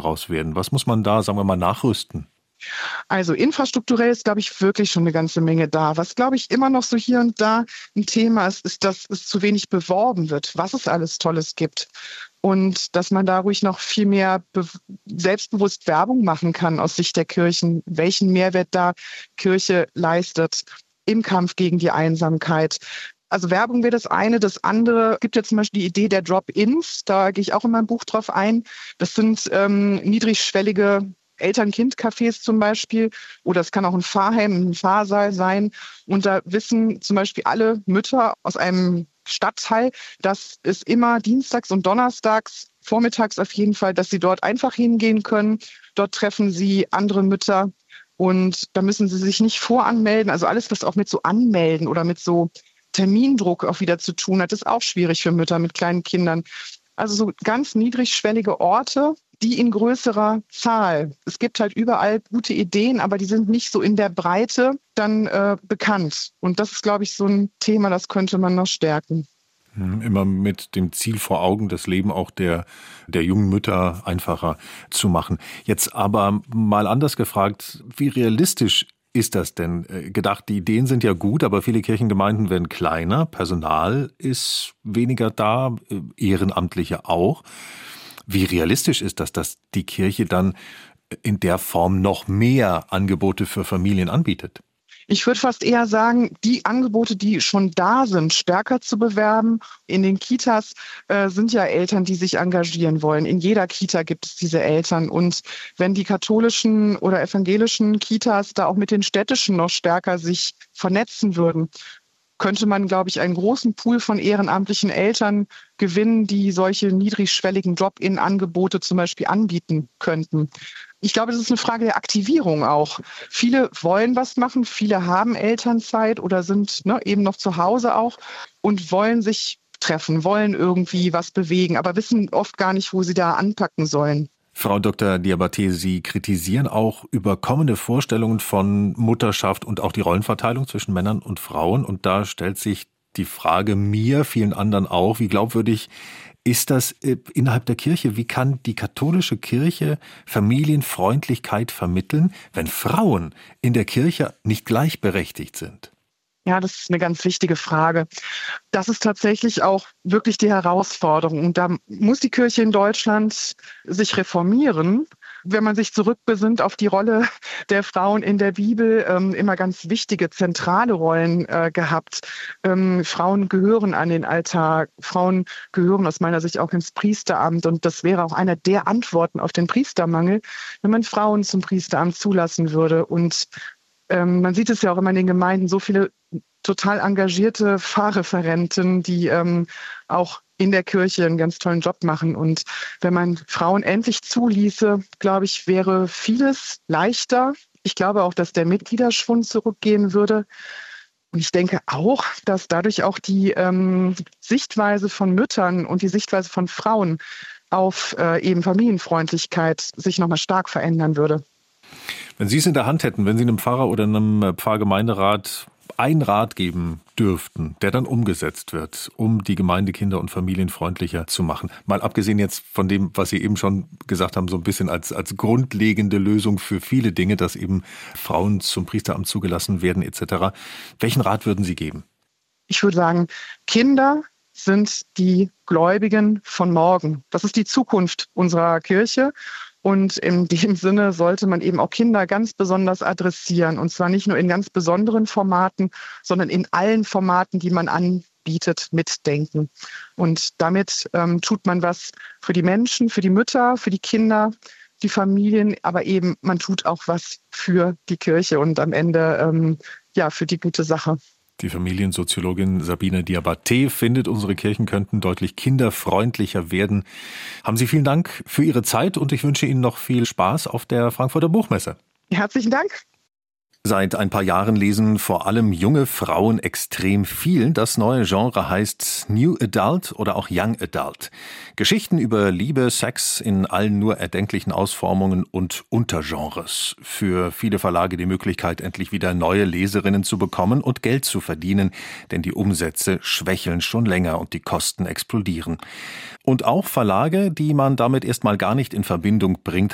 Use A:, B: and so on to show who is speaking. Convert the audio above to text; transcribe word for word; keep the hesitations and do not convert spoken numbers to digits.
A: daraus werden? Was muss man da, sagen wir mal, nachrüsten?
B: Also infrastrukturell ist, glaube ich, wirklich schon eine ganze Menge da. Was, glaube ich, immer noch so hier und da ein Thema ist, ist, dass es zu wenig beworben wird, was es alles Tolles gibt. Und dass man da ruhig noch viel mehr be- selbstbewusst Werbung machen kann aus Sicht der Kirchen, welchen Mehrwert da Kirche leistet im Kampf gegen die Einsamkeit. Also Werbung wäre das eine. Das andere gibt ja zum Beispiel die Idee der Drop-ins. Da gehe ich auch in meinem Buch drauf ein. Das sind ähm, niedrigschwellige Eltern-Kind-Cafés zum Beispiel, oder es kann auch ein Pfarrheim, ein Pfarrsaal sein. Und da wissen zum Beispiel alle Mütter aus einem Stadtteil, dass es immer dienstags und donnerstags, vormittags auf jeden Fall, dass sie dort einfach hingehen können. Dort treffen sie andere Mütter und da müssen sie sich nicht voranmelden. Also alles, was auch mit so Anmelden oder mit so Termindruck auch wieder zu tun hat, ist auch schwierig für Mütter mit kleinen Kindern. Also so ganz niedrigschwellige Orte, die in größerer Zahl. Es gibt halt überall gute Ideen, aber die sind nicht so in der Breite dann äh, bekannt. Und das ist, glaube ich, so ein Thema, das könnte man noch stärken.
A: Immer mit dem Ziel vor Augen, das Leben auch der, der jungen Mütter einfacher zu machen. Jetzt aber mal anders gefragt, wie realistisch ist das denn gedacht? Die Ideen sind ja gut, aber viele Kirchengemeinden werden kleiner, Personal ist weniger da, Ehrenamtliche auch. Wie realistisch ist das, dass die Kirche dann in der Form noch mehr Angebote für Familien anbietet?
B: Ich würde fast eher sagen, die Angebote, die schon da sind, stärker zu bewerben. In den Kitas äh, sind ja Eltern, die sich engagieren wollen. In jeder Kita gibt es diese Eltern. Und wenn die katholischen oder evangelischen Kitas da auch mit den städtischen noch stärker sich vernetzen würden, könnte man, glaube ich, einen großen Pool von ehrenamtlichen Eltern gewinnen, die solche niedrigschwelligen Drop-in-Angebote zum Beispiel anbieten könnten. Ich glaube, das ist eine Frage der Aktivierung auch. Viele wollen was machen, viele haben Elternzeit oder sind ne, eben noch zu Hause auch und wollen sich treffen, wollen irgendwie was bewegen, aber wissen oft gar nicht, wo sie da anpacken sollen.
A: Frau Doktor Diabaté, Sie kritisieren auch überkommene Vorstellungen von Mutterschaft und auch die Rollenverteilung zwischen Männern und Frauen. Und da stellt sich die Frage mir, vielen anderen auch, wie glaubwürdig ist das innerhalb der Kirche? Wie kann die katholische Kirche Familienfreundlichkeit vermitteln, wenn Frauen in der Kirche nicht gleichberechtigt sind?
B: Ja, das ist eine ganz wichtige Frage. Das ist tatsächlich auch wirklich die Herausforderung. Und da muss die Kirche in Deutschland sich reformieren. Wenn man sich zurückbesinnt auf die Rolle der Frauen in der Bibel, ähm, immer ganz wichtige, zentrale Rollen äh, gehabt. Ähm, Frauen gehören an den Altar. Frauen gehören aus meiner Sicht auch ins Priesteramt. Und das wäre auch einer der Antworten auf den Priestermangel, wenn man Frauen zum Priesteramt zulassen würde. Und ähm, man sieht es ja auch immer in den Gemeinden, so viele total engagierte Pfarrreferenten, die ähm, auch in der Kirche einen ganz tollen Job machen. Und wenn man Frauen endlich zuließe, glaube ich, wäre vieles leichter. Ich glaube auch, dass der Mitgliederschwund zurückgehen würde. Und ich denke auch, dass dadurch auch die ähm, Sichtweise von Müttern und die Sichtweise von Frauen auf äh, eben Familienfreundlichkeit sich nochmal stark verändern würde.
A: Wenn Sie es in der Hand hätten, wenn Sie einem Pfarrer oder einem Pfarrgemeinderat einen Rat geben dürften, der dann umgesetzt wird, um die Gemeinde kinder- und familienfreundlicher zu machen. Mal abgesehen jetzt von dem, was Sie eben schon gesagt haben, so ein bisschen als, als grundlegende Lösung für viele Dinge, dass eben Frauen zum Priesteramt zugelassen werden et cetera. Welchen Rat würden Sie geben?
B: Ich würde sagen, Kinder sind die Gläubigen von morgen. Das ist die Zukunft unserer Kirche. Und in dem Sinne sollte man eben auch Kinder ganz besonders adressieren. Und zwar nicht nur in ganz besonderen Formaten, sondern in allen Formaten, die man anbietet, mitdenken. Und damit ähm, tut man was für die Menschen, für die Mütter, für die Kinder, die Familien. Aber eben, man tut auch was für die Kirche und am Ende ähm, ja für die gute Sache.
A: Die Familiensoziologin Sabine Diabaté findet, unsere Kirchen könnten deutlich kinderfreundlicher werden. Haben Sie vielen Dank für Ihre Zeit und ich wünsche Ihnen noch viel Spaß auf der Frankfurter Buchmesse.
B: Herzlichen Dank.
A: Seit ein paar Jahren lesen vor allem junge Frauen extrem viel. Das neue Genre heißt New Adult oder auch Young Adult. Geschichten über Liebe, Sex in allen nur erdenklichen Ausformungen und Untergenres. Für viele Verlage die Möglichkeit, endlich wieder neue Leserinnen zu bekommen und Geld zu verdienen, denn die Umsätze schwächeln schon länger und die Kosten explodieren. Und auch Verlage, die man damit erstmal gar nicht in Verbindung bringt,